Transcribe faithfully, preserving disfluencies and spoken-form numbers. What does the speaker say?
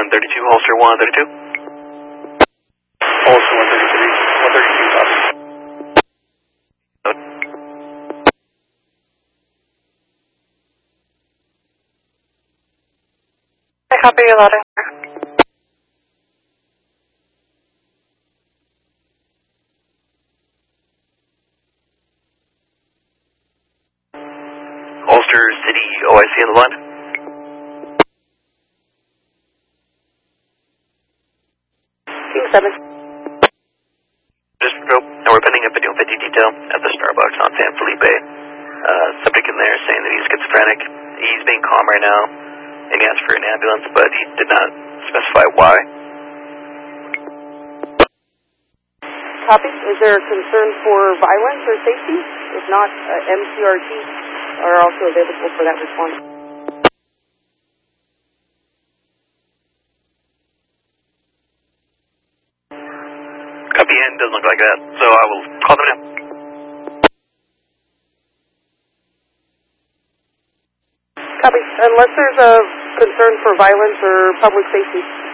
thirty-two, holster one thirty-two. Holster one thirty-three, one thirty-two, copy. I copy you loading. Holster City O I C on the line. Team seven. Just rope, and we're pending a video fifty detail at the Starbucks on San Felipe. Uh, subject in there saying that he's schizophrenic. He's being calm right now, and he asked for an ambulance, but he did not specify why. Copy. Is there a concern for violence or safety? If not, uh, M C R T are also available for that response. Copy in, doesn't look like that, so I will call them now. Copy. Unless there's a concern for violence or public safety.